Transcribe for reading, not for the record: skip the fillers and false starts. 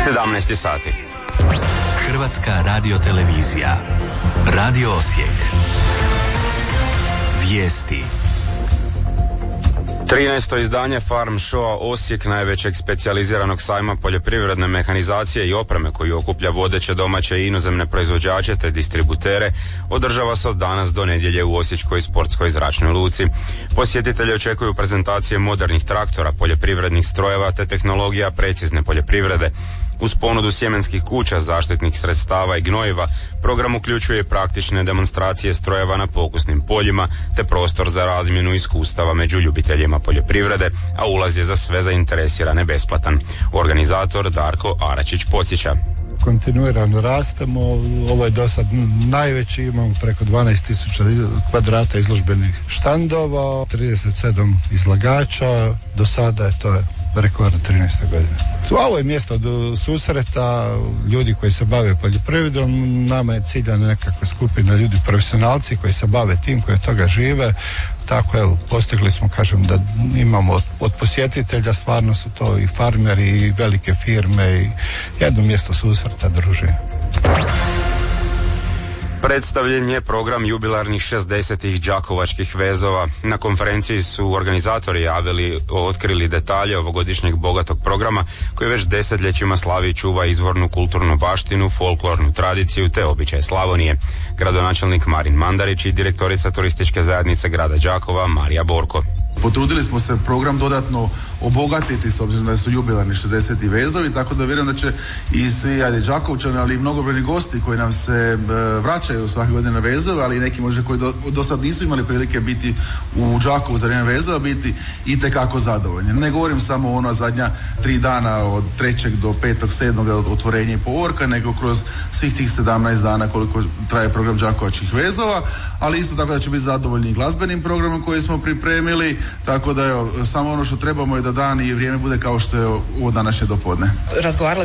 17 sati. Hrvatska radiotelevizija. Radio Osijek. Vijesti. 13. izdanje Farm Showa Osijek, najvećeg specijaliziranog sajma poljoprivredne mehanizacije i opreme koji okuplja vodeće domaće i inozemne proizvođače te distributere, održava se od danas do nedjelje u Osječkoj sportskoj zračnoj luci. Posjetitelji očekuju prezentacije modernih traktora, poljoprivrednih strojeva te tehnologija precizne poljoprivrede. Uz ponudu sjemenskih kuća, zaštitnih sredstava i gnojiva, program uključuje praktične demonstracije strojeva na pokusnim poljima te prostor za razmjenu iskustava među ljubiteljima poljoprivrede, a ulaz je za sve zainteresirane besplatan. Organizator Darko Aračić podsjeća. Kontinuirano rastemo, ovo je do sad najveći, imamo preko 12.000 kvadrata izložbenih štandova, 37 izlagača, do sada je to rekord 13. godine. Ovo je mjesto do susreta ljudi koji se bave poljoprivredom, nama je ciljana nekakva skupina ljudi, profesionalci koji se bave tim, koji od toga žive, tako postigli smo, kažem, da imamo od posjetitelja, stvarno su to i farmeri i velike firme i jedno mjesto susreta, druženja. Predstavljen je program jubilarnih 60-ih đakovačkih vezova. Na konferenciji su organizatori otkrili detalje ovogodišnjeg bogatog programa koji već desetljećima slavi i čuva izvornu kulturnu baštinu, folklornu tradiciju te običaje Slavonije. Gradonačelnik Marin Mandarić i direktorica turističke zajednice grada Đakova Marija Borko. Potrudili smo se program dodatno obogatiti s obzirom da su jubilarni 60. vezovi, tako da vjerujem da će i svi Đakovčani, ali i mnogobrojni gosti koji nam se vraćaju svake godine na vezove, ali i neki možda koji do sad nisu imali prilike biti u Đakovu za vrijeme vezova, biti itekako zadovoljni. Ne govorim samo ono zadnja 3 dana od 3. do 5. 7. otvorenja i povorka, nego kroz svih tih 17 dana koliko traje program Đakovačkih vezova, ali isto tako da će biti zadovoljni i glazbenim programom koji smo pripremili, tako da samo ono što trebamo je da dan i vrijeme bude kao što je ovo današnje dopodne. Razgovarali